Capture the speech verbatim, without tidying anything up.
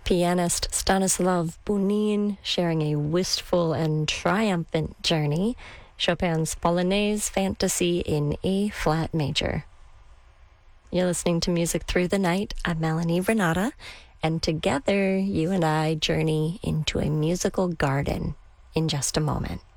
Pianist Stanislav Bunin sharing a wistful and triumphant journey, Chopin's Polonaise Fantasy in A flat major. You're listening to Music Through the Night. I'm Melanie Renata, and together you and I journey into a musical garden in just a moment.